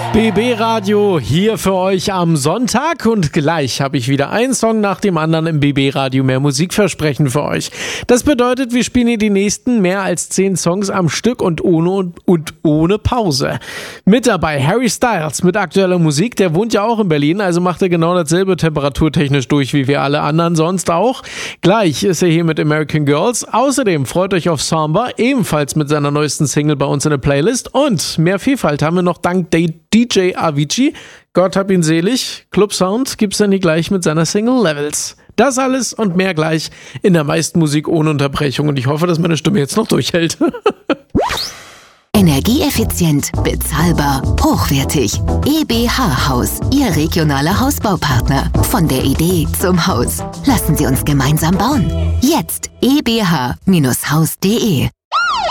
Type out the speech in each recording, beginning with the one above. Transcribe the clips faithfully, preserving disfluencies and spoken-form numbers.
B B Radio hier für euch am Sonntag und gleich habe ich wieder einen Song nach dem anderen im B B Radio mehr Musikversprechen für euch. Das bedeutet, wir spielen hier die nächsten mehr als zehn Songs am Stück und ohne und, und ohne Pause. Mit dabei Harry Styles mit aktueller Musik, der wohnt ja auch in Berlin, also macht er genau dasselbe temperaturtechnisch durch wie wir alle anderen sonst auch. Gleich ist er hier mit American Girls. Außerdem freut euch auf Samba, ebenfalls mit seiner neuesten Single bei uns in der Playlist und mehr Vielfalt haben wir noch dank D J Avicii. Gott hab ihn selig. Club Sound gibt's dann hier gleich mit seiner Single Levels. Das alles und mehr gleich in der meisten Musik ohne Unterbrechung und ich hoffe, dass meine Stimme jetzt noch durchhält. Energieeffizient, bezahlbar, hochwertig. E B H Haus, Ihr regionaler Hausbaupartner. Von der Idee zum Haus. Lassen Sie uns gemeinsam bauen. Jetzt e b h Bindestrich haus punkt d e.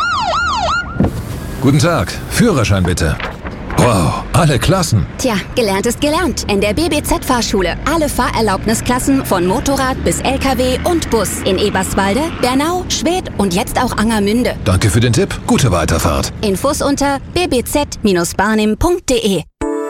Guten Tag, Führerschein bitte. Wow, alle Klassen. Tja, gelernt ist gelernt. In der B B Z-Fahrschule. Alle Fahrerlaubnisklassen von Motorrad bis L K W und Bus. In Eberswalde, Bernau, Schwedt und jetzt auch Angermünde. Danke für den Tipp. Gute Weiterfahrt. Infos unter b b z Bindestrich barnim punkt d e.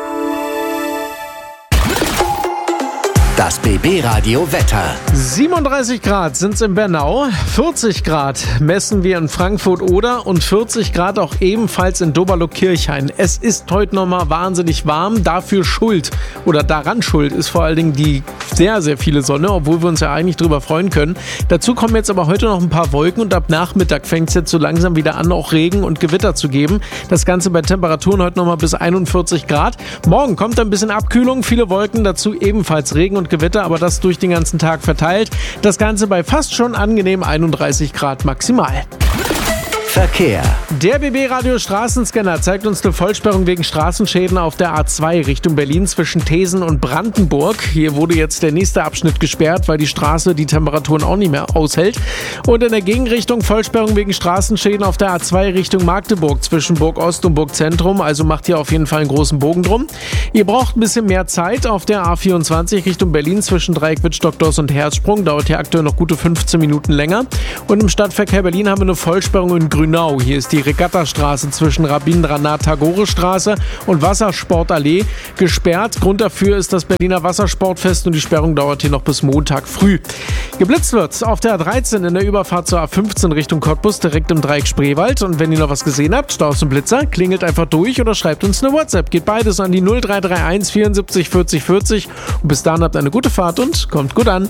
Das B B Radio Wetter. siebenunddreißig Grad sind's in Bernau, vierzig Grad messen wir in Frankfurt-Oder und vierzig Grad auch ebenfalls in Doberlo-Kirchhain. Es ist heute nochmal wahnsinnig warm, dafür schuld oder daran schuld ist vor allen Dingen die sehr, sehr viele Sonne, obwohl wir uns ja eigentlich drüber freuen können. Dazu kommen jetzt aber heute noch ein paar Wolken und ab Nachmittag fängt es jetzt so langsam wieder an, auch Regen und Gewitter zu geben. Das Ganze bei Temperaturen heute nochmal bis einundvierzig Grad. Morgen kommt ein bisschen Abkühlung, viele Wolken, dazu ebenfalls Regen und Gewitter, aber das durch den ganzen Tag verteilt. Das Ganze bei fast schon angenehm einunddreißig Grad maximal. Verkehr. Der B B-Radio Straßenscanner zeigt uns eine Vollsperrung wegen Straßenschäden auf der A zwei Richtung Berlin zwischen Thesen und Brandenburg. Hier wurde jetzt der nächste Abschnitt gesperrt, weil die Straße die Temperaturen auch nicht mehr aushält. Und in der Gegenrichtung Vollsperrung wegen Straßenschäden auf der A zwei Richtung Magdeburg zwischen Burg Ost und Burg Zentrum. Also macht hier auf jeden Fall einen großen Bogen drum. Ihr braucht ein bisschen mehr Zeit auf der A vierundzwanzig Richtung Berlin zwischen Dreieck Wittstock-Doss und Herzsprung. Dauert hier aktuell noch gute fünfzehn Minuten länger. Und im Stadtverkehr Berlin haben wir eine Vollsperrung in Grünau. Hier ist die Regattastraße zwischen Rabindranath-Tagore-Straße und Wassersportallee gesperrt. Grund dafür ist das Berliner Wassersportfest und die Sperrung dauert hier noch bis Montag früh. Geblitzt wird auf der A dreizehn in der Überfahrt zur A fünfzehn Richtung Cottbus direkt im Dreieck Spreewald. Und wenn ihr noch was gesehen habt, Staus und Blitzer, klingelt einfach durch oder schreibt uns eine WhatsApp. Geht beides an die null drei drei eins vierundsiebzig vierzig vierzig. Und bis dahin habt eine gute Fahrt und kommt gut an.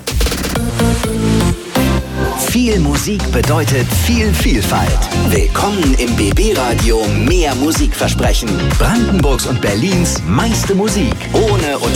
Viel Musik bedeutet viel Vielfalt. Willkommen im B B Radio mehr Musikversprechen. Brandenburgs und Berlins meiste Musik ohne